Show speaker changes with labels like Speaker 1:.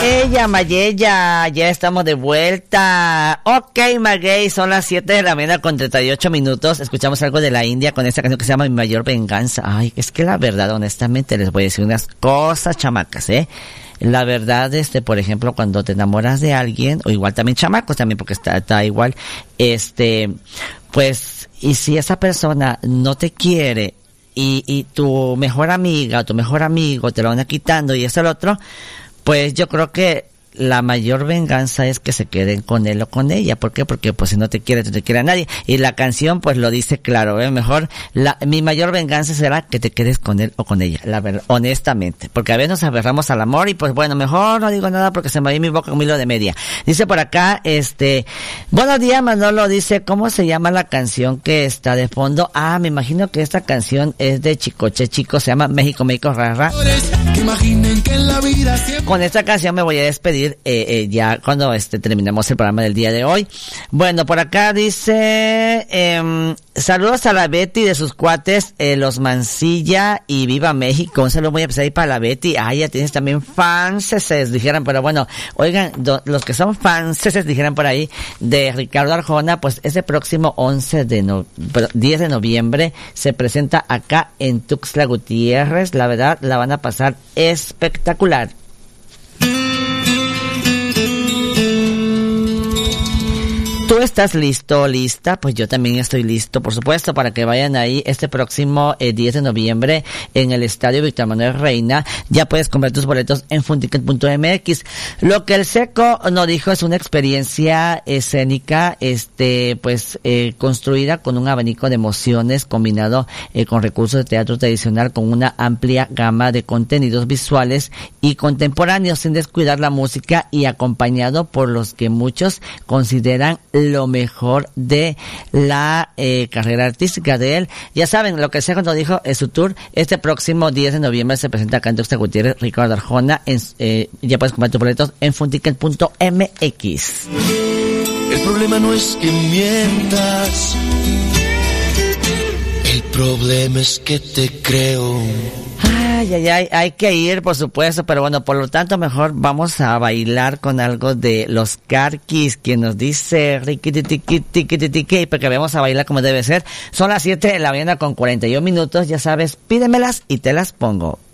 Speaker 1: Ella, Mayella, ya estamos de vuelta. Ok, Maguey, son las 7 de la mañana con 38 minutos. Escuchamos algo de la India con esta canción que se llama Mi Mayor Venganza. Ay, es que la verdad, honestamente, les voy a decir unas cosas, chamacas, La verdad, por ejemplo, cuando te enamoras de alguien, o igual también chamacos también, porque está igual, pues, y si esa persona no te quiere, y tu mejor amiga o tu mejor amigo te lo van quitando y esto y lo otro, pues yo creo que la mayor venganza es que se queden con él o con ella. ¿Por qué? Porque pues si no te quiere, no te quiere a nadie. Y la canción pues lo dice claro, mejor, mi mayor venganza será que te quedes con él o con ella, la verdad, honestamente. Porque a veces nos aferramos al amor y pues bueno, mejor no digo nada porque se me va a ir mi boca un hilo de media. Dice por acá, buenos días Manolo, dice, ¿cómo se llama la canción que está de fondo? Ah, me imagino que esta canción es de Chicoche Chico, se llama México, México, Rara. Con esta canción me voy a despedir ya cuando terminemos el programa del día de hoy. Bueno, por acá dice saludos a la Betty de sus cuates, los Mancilla, y viva México. Un saludo muy especial para la Betty. Ah, ya tienes también fanses, dijeran, pero bueno, oigan, los que son fanses, dijeran por ahí, de Ricardo Arjona, pues ese próximo 10 de noviembre se presenta acá en Tuxtla Gutiérrez. La verdad, la van a pasar espectacular. ¿Tú estás listo, lista? Pues yo también estoy listo, por supuesto, para que vayan ahí este próximo 10 de noviembre en el Estadio Víctor Manuel Reina. Ya puedes comprar tus boletos en funticket.mx. Lo que el Seco nos dijo es una experiencia escénica, construida con un abanico de emociones combinado con recursos de teatro tradicional, con una amplia gama de contenidos visuales y contemporáneos, sin descuidar la música, y acompañado por los que muchos consideran lo mejor de la carrera artística de él. Ya saben, lo que el Seco nos dijo es su tour. Este próximo 10 de noviembre se presenta acá en Tuxtla Gutiérrez, Ricardo Arjona. Ya puedes comprar tus boletos en funticket.mx.
Speaker 2: El problema no es que mientas, el problema es que te creo.
Speaker 1: Ay, hay que ir, por supuesto, pero bueno, por lo tanto, mejor vamos a bailar con algo de los Carquis, que nos dice riquititiquitiquitiqui, porque vamos a bailar como debe ser. Son las 7 de la mañana con 41 minutos, ya sabes, pídemelas y te las pongo.